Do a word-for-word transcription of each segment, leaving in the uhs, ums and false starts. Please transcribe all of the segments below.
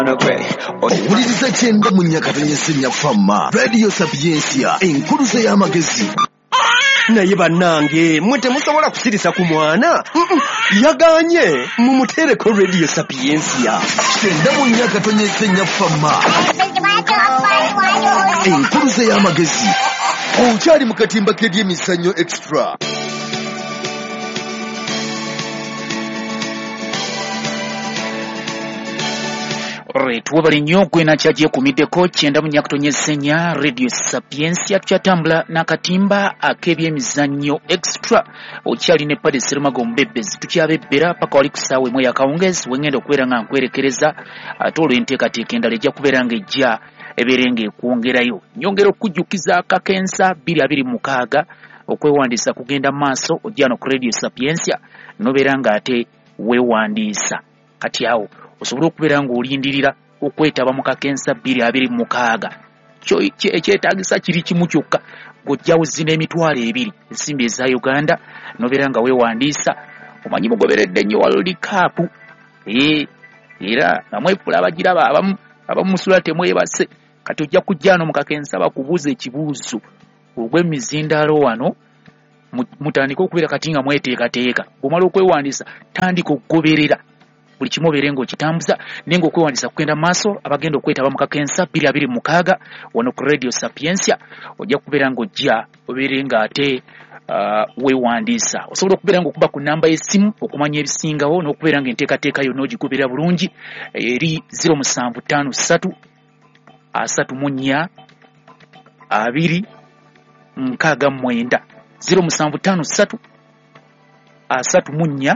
Owuliriza kyenda mu Nyakatonnyesenya Fama Radio Sapiensia enkuruze y'amagezi. Naye bannange mwe temusobola kusirisa ku mwana yaganye mumutereko Radio Sapiensia kyenda mu Nyakatonnyesenya Fama enkuruze y'amagezi. Okyali mu katimba k'ebyemizannyo extra. Alright, wabali nnyo gwe nakyaje kumiddeko kyenda mu Nyakatonnyesenya Radio Sapiensia tukyatambula n'akatimba ak'ebyemizannyo extra. Okyali ne Paddy Serumago Mbebezi tukyabebbera paka wali ku ssaawa emu ey'akawungeezi wengenda okubeera nga nkwerekereza ate olwo enteekateeka endala ejja kubeera ng'ejja ebeere ng'ekwongerayo. Nyongera okujjukiza akakensa bbiri abiri mukaaga okwewandiisa kugenda maaso ojja no ku Radio Sapiensia nobeera ng'ate weewandiisa. Kati awo osobola okubeera ng'olindirira okwetaba mu kakensa bbiri abiri mukaaga. Ekyetaagisa kiri kimu kyokka ng'ojjawo zina emitwalo ebiri ensimbi eza Uganda nobeera nga weewandiisa. Omanyi mugoberedde nnyo World Cup era nga mwefula abagiraba abamu abamu musula temwebase. Kati ojja kujja no mu kakensa bakubuuza ekibuuzo ogw'emizindaalo wano mutandika okubeera kati nga mweteekateeka. Bw'omala okwewandiisa tandika okugoberera buli kimu obeere ng'okitambuza naye ng'okwewandiisa kugenda maaso abagenda okwetaba mu kakensa bbiri abiri mukaaga wano ku Radio Sapiensia ojja kubeera ng'ojja obeere ng'ate uh, weewandiisa. Osobola okubeera ng'okuba ku nnamba y'essimu okumanya ebisingawo n'okubeera ng'enteekateeka yonna ogigoberera bulungi eri zero musanvu ttaano ssatu asatu mu nnya abiri nkaaga mwenda zero musanvu ttaano ssatu asatu mu nnya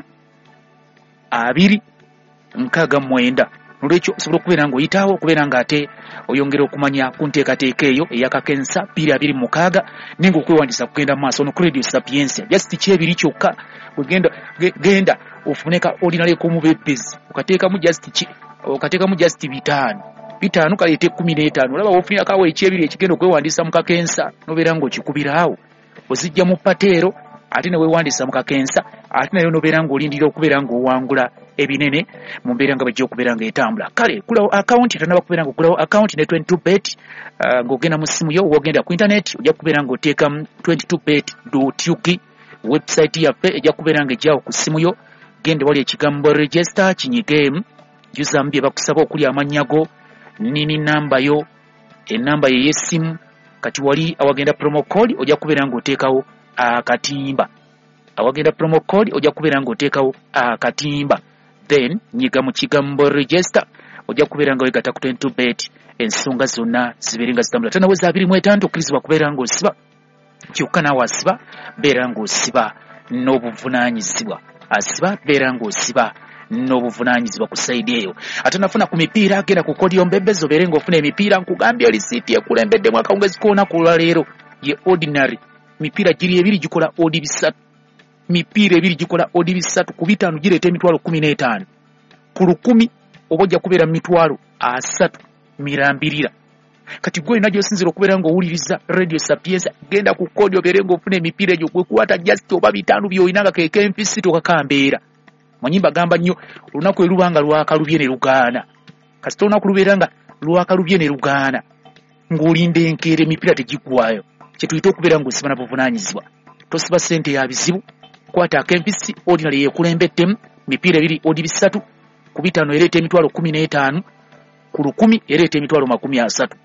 abiri nkaaga mwenda. Nolwekyo osobola okubeera ng'oyitawo okubeera ng'ate oyongera okumanya ku nteekateeka eyo ey'akakensa bbiri abiri mukaaga naye ng'okwewandiisa kugenda maaso no ku Radio Sapiensia just kyebiri kyokka. Genda genda ofune ka ordinary k'omubebbezi okateekamu just ki okateekamu just bitaano bitaano kaleete kkumi n'etaano. Olaba wofunira kawo ekyebiri ekigenda okwewandiisa mu kakensa nobeera ng'okikubiraawo ozijja mu pateero ate ne weewandiisa mu kakensa ate nayo nobeera ng'olindirira okubeera ng'owangula ebinene mu mbeera nga bajja okubeera ng'etambula. Kale kulawo akawunti tanaba kubeera ng'okulawo akawunti ne twenty-two bet uh, ng'ogenda mu ssimu yo wogenda ku internet ojja kubeera ng'oteekamu twenty-two bet dot u k website yaffe ejja kubeera ng'ejjaawo ku ssimu yo. Genda wali ekigambo register kinyigeemu juzamu bye bakusaba okuli amannya go nini namba yo ennamba ye y'essimu. Kati wali awagenda promo code ojja kubeera ng'oteekawo akatimba awagenda promo code ojja kubeera ng'oteekawo akatimba then nyiga mu kigambo register ojja kubeera nga wegatta ku twenty-two bet ensonga zonna zibeere nga zitambula. Tanaweza abiri mu etaano okkirizibwa kubeera ng'osiba kyokka naawe asiba beera ng'osiba n'obuvunaanyizibwa asiba beera ng'osiba n'obuvunaanyizibwa ku sayidi eyo. Ate nafuna ku mipiira agenda ku kodi yombebezi obeere ng'ofuna emipiira nkugambye olisiiti ekulembeddemu akawungezi k'olunaku olwaleero ye ordinary. Mipiira giri ebiri gikola odi bisatu mipiira ebiri gikola odi bisatu ku bitaano gireeta emitwalo kumi n'etaano ku lukumi oba ojja kubeera mu mitwalo asatu mirambirira. Kati gwe olina gy'osinzira okubeera ng'owuliriza Radio Sapiensia genda ku kodi obeere ng'ofuna emipiira egyo gwe kuwata just oba bitaano by'olina nga keeka empisi tokakambeera. Manyi mbagamba nnyo olunaku erubanga lwakalubye ne lugaana kasita olunaku lubeera nga lwakalubye ne lugaana ng'olinda enkeera emipiira tegigwayo kyetuyita okubeera ng'osiba na buvunaanyizibwa. Tosiba ssente ya bizibu kwata akempisi ordinary yeekulembeddemu mipiira ebiri odi bisatu ku bitaano ereeta emitwalo kumi n'etaano ku lukumi ereeta emitwalo makumi asatu.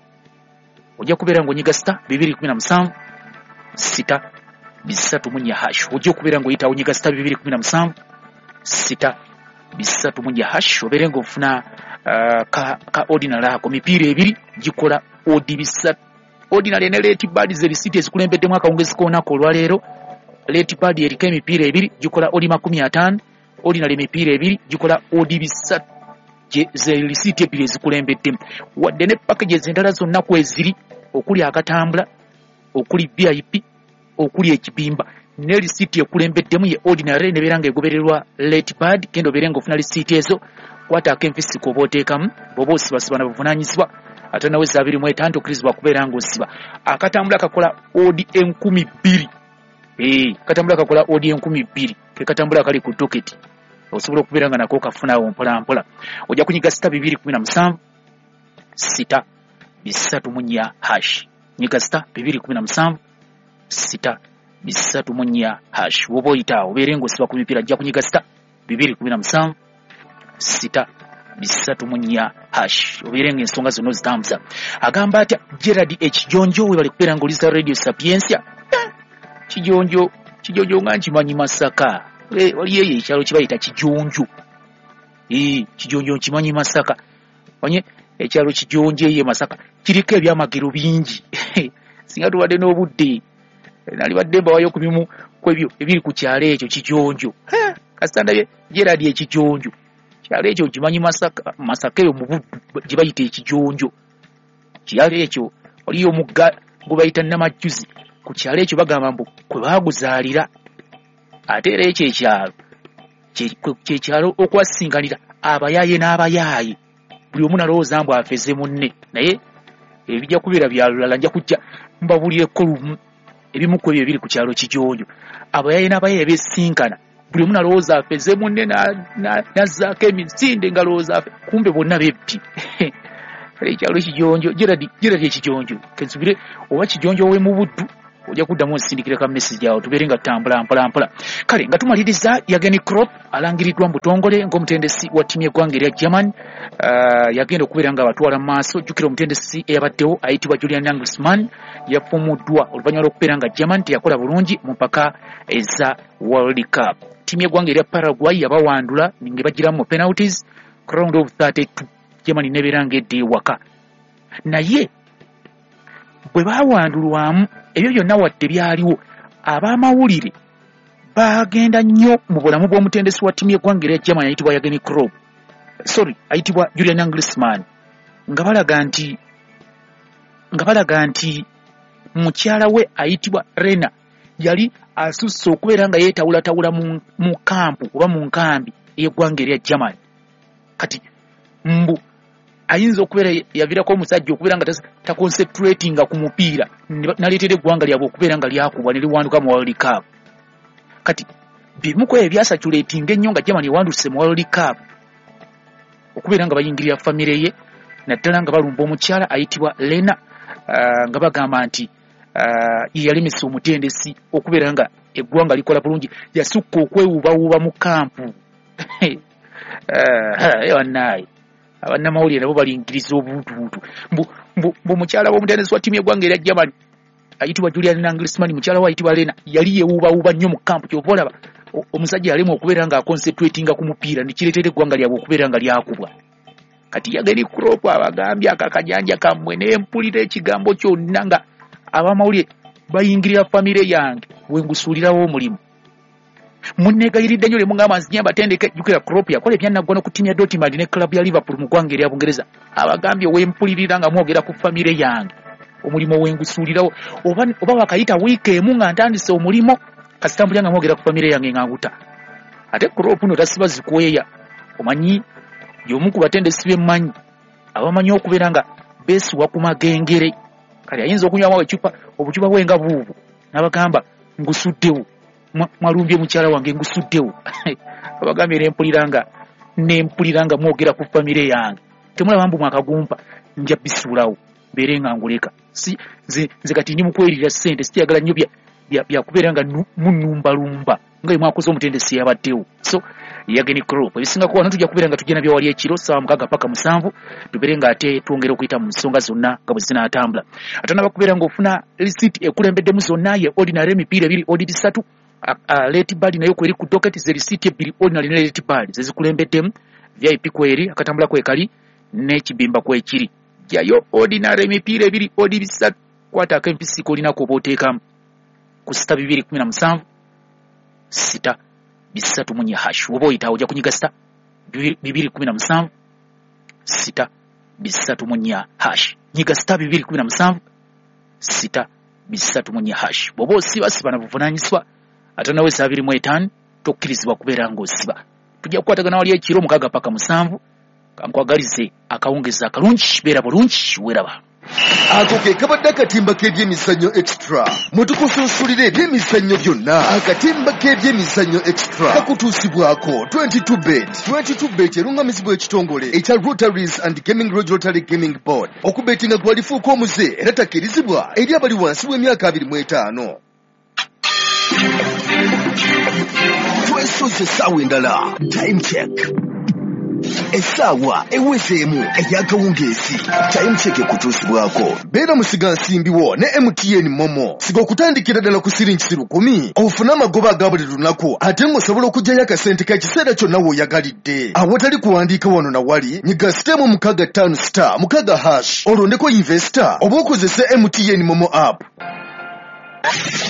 Ojja kubeera ng'onyiga sita bibiri kumi na musanvu sita bisatu mu nnya hash. Ojja okubeera ng'oyita onyiga sita bibiri kumi na musanvu sita bisatu mu nnya hash obeere ng'ofuna uh, ka, ka ordinary ako. Mipiira ebiri gikola odi bisatu. Ordinary ne late bad ze receipt ezikulembedde akawungezi k'olunaku olwaleero. Late bad eriko emipiira ebiri gikola odi makumi ataano. Ordinary emipiira ebiri gikola odi bisatu ze receipt ebiri ezikulembedde. Wadde ne packages endala zonna kweziri okuli akatambula okuli V I P okuli ekibimba ne receipt ekulembeddemu ye ordinary nebeera ng'egobererwa late bad. Genda obeere ng'ofuna receipt ezo kwata ak'empisi k'oba oteekamu bw'oba osibasiba na buvunaanyizibwa. Ate naweza abiri mu etaano okkirizibwa kubeera ng'osiba. Akatambula kakola odi enkumi bbiri. Eh, katambula kakola odi enkumi bbiri ke katambula kali ku toketi. Osobola okubeera nga nako kafunawo mpola mpola. Ojja kunyiga sita bibiri kumi na musanvu sita bisatu munya hash nyiga star bibiri kumi na musanvu sita bisatu munya hash wobo ita oberengo siba kumipira jja kunyiga star bibiri kumi na musanvu sita bisatu munya hash oberengo ensonga zino zitambuza agamba ati Gerard H Jonjo we bali kupera ngoliza Radio Sapiensia Kijonjo Kijonjo nganji manyi Masaka e wali yeye ikyalo kibayita Kijonjo eh Kijonjo kimanyi Masaka wanye ekyalo Kijonjo ye Masaka kiriko ebyamagero bingi singa tuwadde n'obudde nali badde bawayo kubimu kwebyo ebiri ku kyalo ekyo Kijonjo kasitanda bye Gerard Ekijonjo kyalo ekyo kimanyi Masaka Masaka yo mu buddu gye bayita Ekijonjo kyalo ekyo waliyo omugga gwe bayita Namajuzi ku kyalo ekyo bagamba mbu kwe baaguzaalira ate era ekyo ekyalo kye kyalo okwasinganira abayaaye n'abayaaye buli omu nalowooza mbu afeze munne naye ebijja kubeera byalulala nja kujja mbabulireko lumu ebimu ku ebyo ebiri ku kyalo Kijonjo abayaaye n'abayaaye beesinkana buli omu nalowooza afeze munne nazzaako emisinde nga lowooza kumbe bonna bebbi ekyalo Kijonjo Gerard Ekijonjo kensubire oba Kijonjo we mu buddu ojja kuddamu osindikira ka message yawo tubeere nga tambula mpola mpola kale nga tumaliriza Yageni Crop alangiriddwa mu butongole ng'omutendesi wa ttiimu y'eggwanga erya German uh, yagenda okubeera nga abatwala mu maaso jjukira omutendesi eyabaddewo ayitibwa Julian Nagelsmann yafumuddwa oluvannyuma lw'okubeera nga German teyakola bulungi mu mpaka eza World Cup. Ttiimu y'eggwanga erya Paraguay yabawandula nga bagiramu mu penalties ku round of thirty-two German nebeera ng'edda ewaka naye bwe baawandulwamu ebyo byonna wadde byaliwo ab'amawulire bagenda nnyo mu bulamu bw'omutendesi wa ttiimu y'eggwanga erya Germany ayitibwa Yageni Crop sorry ayitibwa Julian Nagelsmann nga balaga nti nga balaga nti mukyala we ayitibwa Rena yali asusse okubeera nga yeetawulatawula mu, mu kampu oba mu nkambi ey'eggwanga erya Germany kati mbu ayinza okubeera yavirako omusajja okubeera nga taconcentratinga ku mupiira naleetera eggwanga lyabwe okubeera nga lyakubwa ne liwanduka mu World Cup kati bimu ku ebyo byasatulatinga ennyo nga Germany ewanduse mu World Cup okubeera nga bayingirira famire ye naddala nga balumba omukyala ayitibwa Lena uh, nga bagamba nti uh, ye yalemesa omutendesi okubeera nga eggwanga likola bulungi yasukka okwewuubawuuba mu kampu ewanaye abannamawulire nabo balingiriza obuutubuutu mbu mbu mukyala w'omutendesi wa ttiimu y'eggwanga erya Germany ayitibwa Julian Nagelsmann mukyala we ayitibwa Lena yali yeewuubawuuba nnyo mu kampu kyova olaba omusajja yalema okubeera nga aconcentratinga ku mupiira nekireetera eggwanga lyabwe okubeera nga lyakubwa kati Yageni Crop abagambye akakajanja kammwe nempulira ekigambo kyonna nga abamawulire bayingirira famire yange wengusuulirawo omulimu munneegayiridde nnyo lemungamba nzija mbatendeke jjukira Crop yakola ebyannaggwano ku ttiimu ya Dortmund ne club ya Liverpool mu ggwanga erya Bungereza abagambye wempulirira nga mwogera ku famire yange omulimu wengusuulirawo oba, oba wakayita wiiki emu nga ntandise omulimo kasitambulya nga mwogera ku famire yange nga nguta ate Crop no tasiba zikweya omanyi y'omu ku batendesi b'emmanyi abamanyi okubeera nga beesiwa ku magengere kale ayinza okunywamu ecupa obucupa bwe nga buubu n'abagamba ngusuddewo mwalumbye mukyala wange ngusuddewo abagambye nempuliranga nempuliranga mwogera ku famire yange temulaba mbu mwakagumpa nja bisuulawo mbeere nga nguleka si nze nze kati ndi mukwelira ssente sitiyagala nnyo byakubeera nga munumbalumba nga mwakoze omutendesi yabaddewo so Yageni Crop ebisinga kuba tujja kubeera nga tugenda byawali ekiro ssaawa mukaaga paka musanvu tubeere nga ate twongera okuyita mu nsonga zonna nga bwe zinaatambula ate nabakubeera ng'ofuna lisiti ekulembeddemu zonna ye ordinary emipiira ebiri odidi ssatu leti bali nayo kweri ku docket ze risiti ebiri ordinary ne leti bali ze zikulembeddemu V I P kweri akatambula kwekali n'ekibimba kwekiri jayo ordinary emipiira ebiri odidi ssatu kwata akempisi kolinako oba oteekamu ku sita bibiri kumi na musanvu sita bisatu munya hash oba oyita ojja kunyiga sita bibiri kumi na musanvu sita bisatu munya hash nyiga sita bibiri kumi na musanvu sita bisatu munya hash bw'oba osiba siba na buvunaanyizibwa ate nawe saa abiri mu etaano tokkirizibwa kubeera ng'osiba tujja kukwatagana wali ekiro mukaaga paka musanvu kankwagalize akawungeza akalungi beera bulungi weraba ako ke kabadde akatimba k'ebyemizannyo extra mutukusunsulira ebyemizannyo byonna. Akatimba k'ebyemizannyo extra kakutuusibwako twenty-two bet. twenty-two bet erungamizibwa ekitongole ekya Rotaries and Gaming Lodge Rotary Gaming Board. Okubetinga gwalifuuka omuze era takkirizibwa eri abali wansi w'emyaka abiri mu etaano. Twesoze essaawa endala. Time check. Essaawa ewezeemu ey'akawungeezi. Time check ekutuusibwako. Beera musiga nsimbiwo ne M T N Momo. Siga okutandikira ddala ku siringi lukumi ofune amagoba aga buli lunaku ate ng'osobola okuggyayo akasente ka kiseera kyonna w'oyagalidde. Awatali kuwandiika wano na wali nyiga sitemu mukaaga ttaano star mukaaga hash olondeko investor oba okozese M T N Momo app.